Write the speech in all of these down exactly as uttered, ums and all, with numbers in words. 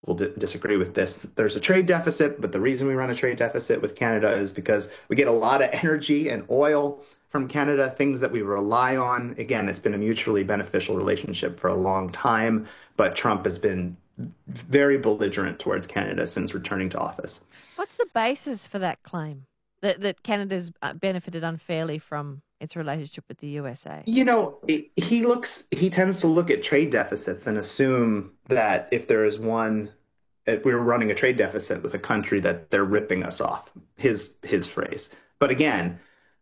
will di disagree with this. There's a trade deficit, but the reason we run a trade deficit with Canada is because we get a lot of energy and oil from Canada, things that we rely on. Again, it's been a mutually beneficial relationship for a long time, but Trump has been very belligerent towards Canada since returning to office. What's the basis for that claim that that Canada's uh, benefited unfairly from its relationship with the U S A? You know, it- he looks, he tends to look at trade deficits and assume that if there is one, that we're running a trade deficit with a country that they're ripping us off, his his phrase. But again,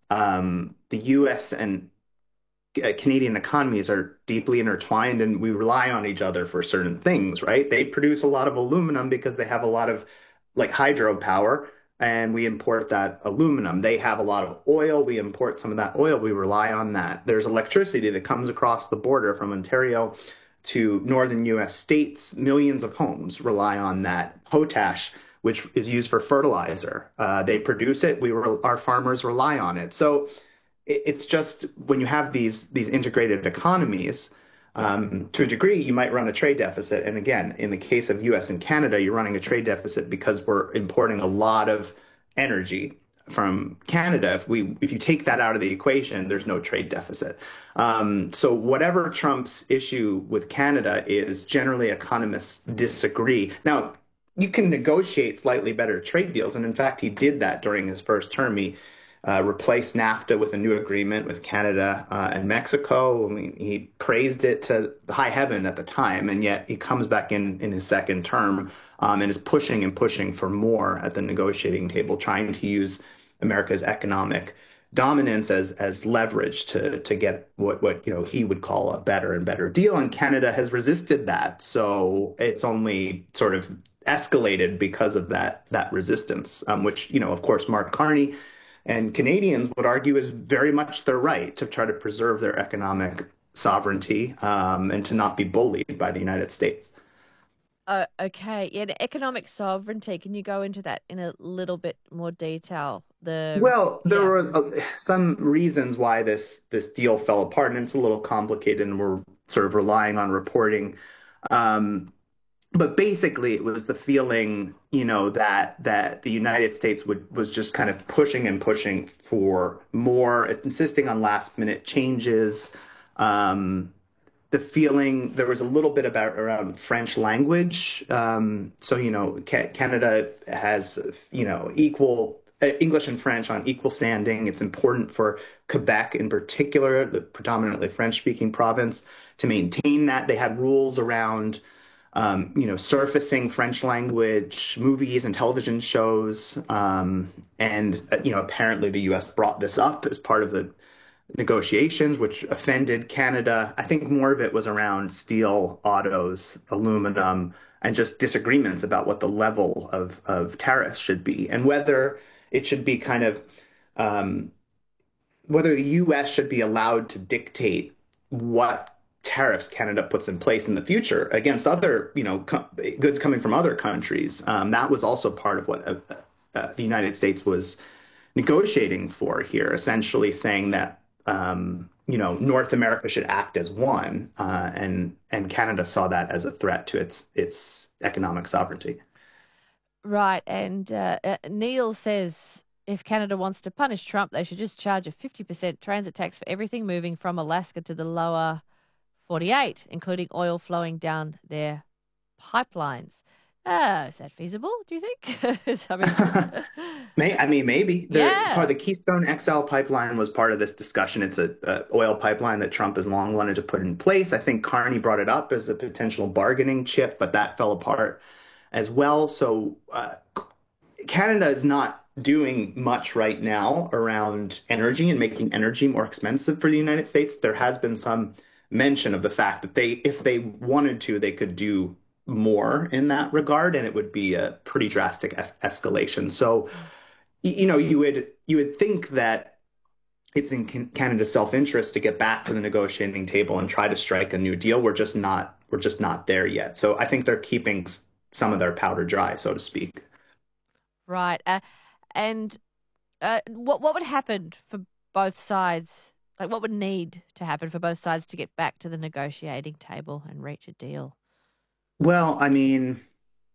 um, the U S and uh, Canadian economies are deeply intertwined and we rely on each other for certain things, right? They produce a lot of aluminum because they have a lot of like hydropower and we import that aluminum. They have a lot of oil. We import some of that oil. We rely on that. There's electricity that comes across the border from Ontario to northern U S states. Millions of homes rely on that potash, which is used for fertilizer. Uh, they produce it. We re our farmers rely on it. So it's just when you have these these integrated economies, um, to a degree, you might run a trade deficit. And again, in the case of U S and Canada, you're running a trade deficit because we're importing a lot of energy from Canada. If we if you take that out of the equation, there's no trade deficit. Um, so whatever Trump's issue with Canada is, generally economists disagree. Now, you can negotiate slightly better trade deals, and in fact, he did that during his first term. He uh, replaced NAFTA with a new agreement with Canada uh, and Mexico. I mean, he praised it to high heaven at the time, and yet he comes back in in his second term um, and is pushing and pushing for more at the negotiating table, trying to use America's economic dominance as as leverage to to get what what you know he would call a better and better deal. And Canada has resisted that, so it's only sort of escalated because of that that resistance, um, which you know of course Mark Carney and Canadians would argue is very much their right to try to preserve their economic sovereignty um, and to not be bullied by the United States. Oh, okay. Yeah, the economic sovereignty. Can you go into that in a little bit more detail? The Well, there yeah. were uh, some reasons why this this deal fell apart, and it's a little complicated, and we're sort of relying on reporting. Um, but basically, it was the feeling, you know, that that the United States would was just kind of pushing and pushing for more, insisting on last minute changes. Um, the feeling there was a little bit about around French language. Um, so, you know, ca Canada has, you know, equal uh, English and French on equal standing. It's important for Quebec in particular, the predominantly French-speaking province, to maintain that. They had rules around, um, you know, surfacing French language movies and television shows. Um, and, uh, you know, apparently the U S brought this up as part of the negotiations, which offended Canada. I think more of it was around steel, autos, aluminum, and just disagreements about what the level of, of tariffs should be and whether it should be kind of um, whether the U S should be allowed to dictate what tariffs Canada puts in place in the future against other, you know, co goods coming from other countries. Um, that was also part of what uh, uh, the United States was negotiating for here, essentially saying that um, you know North America should act as one, uh, and and Canada saw that as a threat to its its economic sovereignty. Right. And uh, uh, Neil says if Canada wants to punish Trump, they should just charge a fifty percent transit tax for everything moving from Alaska to the lower forty-eight, including oil flowing down their pipelines. Uh, is that feasible, do you think? I mean, May I mean maybe the part yeah. the Keystone X L pipeline was part of this discussion. It's a, a oil pipeline that Trump has long wanted to put in place. I think Carney brought it up as a potential bargaining chip, but that fell apart as well. So uh, Canada is not doing much right now around energy and making energy more expensive for the United States. There has been some mention of the fact that they, if they wanted to, they could do more in that regard, and it would be a pretty drastic es escalation. So, you know, you would you would think that it's in Canada's self-interest to get back to the negotiating table and try to strike a new deal. We're just not we're just not there yet. So I think they're keeping some of their powder dry, so to speak. Right. Uh, and uh, what what would happen for both sides? Like, what would need to happen for both sides to get back to the negotiating table and reach a deal? Well, I mean,